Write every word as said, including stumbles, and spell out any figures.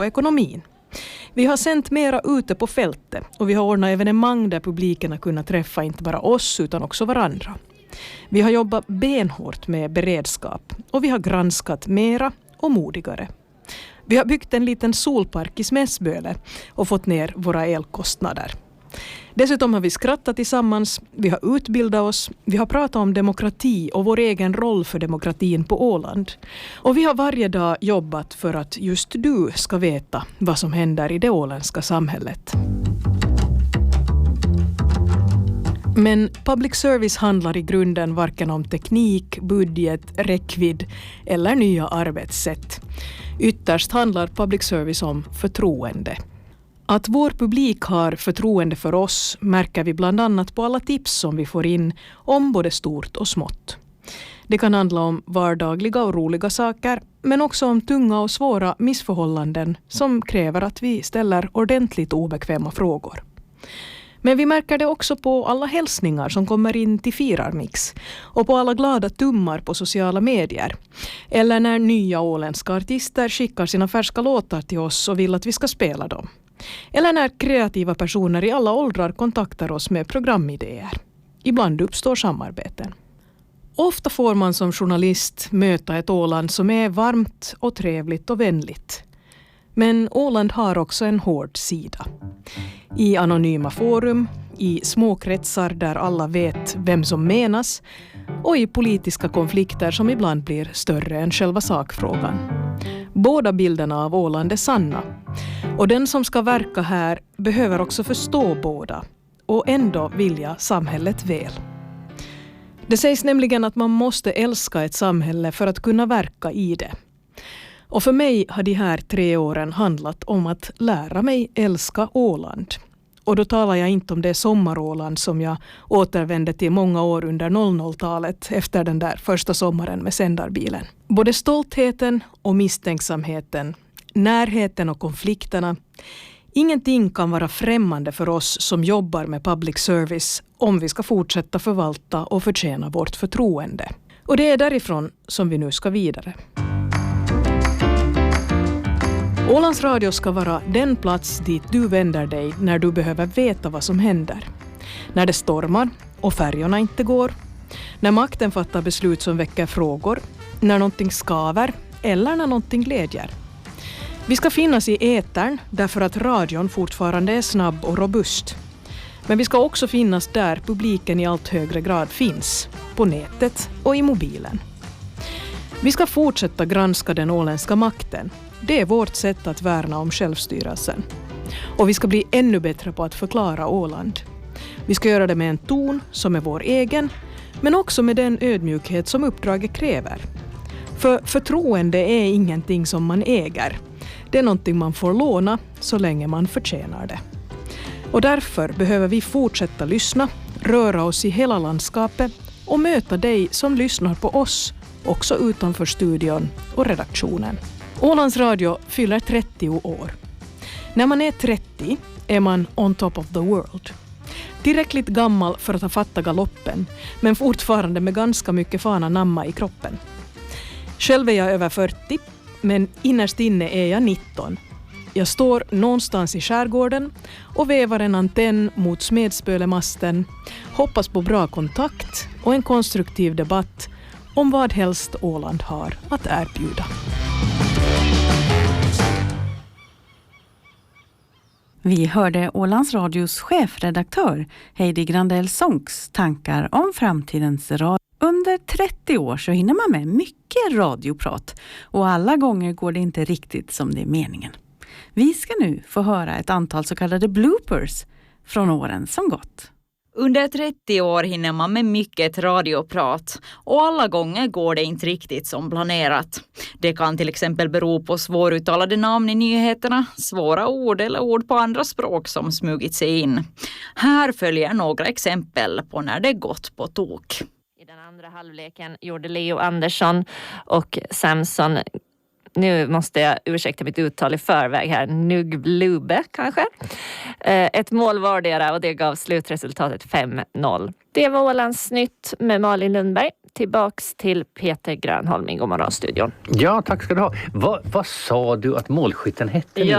på ekonomin. Vi har sänt mera ute på fältet och vi har ordnat evenemang där publiken har kunnat träffa inte bara oss utan också varandra. Vi har jobbat benhårt med beredskap och vi har granskat mera och modigare. Vi har byggt en liten solpark i Smäsböle och fått ner våra elkostnader. Dessutom har vi skrattat tillsammans, vi har utbildat oss, vi har pratat om demokrati och vår egen roll för demokratin på Åland. Och vi har varje dag jobbat för att just du ska veta vad som händer i det åländska samhället. Men public service handlar i grunden varken om teknik, budget, räckvidd eller nya arbetssätt. Ytterst handlar public service om förtroende. Att vår publik har förtroende för oss märker vi bland annat på alla tips som vi får in om både stort och smått. Det kan handla om vardagliga och roliga saker, men också om tunga och svåra missförhållanden som kräver att vi ställer ordentligt obekväma frågor. Men vi märker det också på alla hälsningar som kommer in till Firarmix och på alla glada tummar på sociala medier. Eller när nya åländska artister skickar sina färska låtar till oss och vill att vi ska spela dem. Eller när kreativa personer i alla åldrar kontaktar oss med programidéer. Ibland uppstår samarbeten. Ofta får man som journalist möta ett Åland som är varmt och trevligt och vänligt. Men Åland har också en hård sida. I anonyma forum, i småkretsar där alla vet vem som menas och i politiska konflikter som ibland blir större än själva sakfrågan. Båda bilderna av Åland är sanna. Och den som ska verka här behöver också förstå båda och ändå vilja samhället väl. Det sägs nämligen att man måste älska ett samhälle för att kunna verka i det. Och för mig har de här tre åren handlat om att lära mig älska Åland. Och då talar jag inte om det sommaråland som jag återvände till många år under noll noll-talet efter den där första sommaren med sändarbilen. Både stoltheten och misstänksamheten, närheten och konflikterna. Ingenting kan vara främmande för oss som jobbar med public service om vi ska fortsätta förvalta och förtjäna vårt förtroende. Och det är därifrån som vi nu ska vidare. Ålands Radio ska vara den plats dit du vänder dig när du behöver veta vad som händer. När det stormar och färjorna inte går. När makten fattar beslut som väcker frågor. När någonting skaver eller när någonting glädjer. Vi ska finnas i etern därför att radion fortfarande är snabb och robust. Men vi ska också finnas där publiken i allt högre grad finns. På nätet och i mobilen. Vi ska fortsätta granska den åländska makten. Det är vårt sätt att värna om självstyrelsen. Och vi ska bli ännu bättre på att förklara Åland. Vi ska göra det med en ton som är vår egen, men också med den ödmjukhet som uppdraget kräver. För förtroende är ingenting som man äger. Det är någonting man får låna så länge man förtjänar det. Och därför behöver vi fortsätta lyssna, röra oss i hela landskapet och möta dig som lyssnar på oss, också utanför studion och redaktionen. Ålands Radio fyller trettio år. När man är trettio är man on top of the world. Tillräckligt gammal för att ha fattat galoppen, men fortfarande med ganska mycket fana namma i kroppen. Själv är jag över fyrtio, men innerst inne är jag nitton. Jag står någonstans i skärgården och vävar en antenn mot Smäsbölemasten, hoppas på bra kontakt och en konstruktiv debatt om vad helst Åland har att erbjuda. Vi hörde Ålands Radios chefredaktör Heidi Grandell Sonks tankar om framtidens radio. Under trettio år så hinner man med mycket radioprat och alla gånger går det inte riktigt som det är meningen. Vi ska nu få höra ett antal så kallade bloopers från åren som gått. Under trettio år hinner man med mycket radioprat och alla gånger går det inte riktigt som planerat. Det kan till exempel bero på svåruttalade namn i nyheterna, svåra ord eller ord på andra språk som smugit sig in. Här följer några exempel på när det gått på tok. I den andra halvleken gjorde Leo Andersson och Samson, nu måste jag ursäkta mitt uttal i förväg här, Nugblube kanske. Ett mål vardera och det gav slutresultatet fem noll. Det var Ålands nytt med Malin Lundberg. Tillbaks till Peter Grönholm i Godmorgonstudion. Ja, tack ska du ha. Vad, vad sa du att målskytten hette? Ja,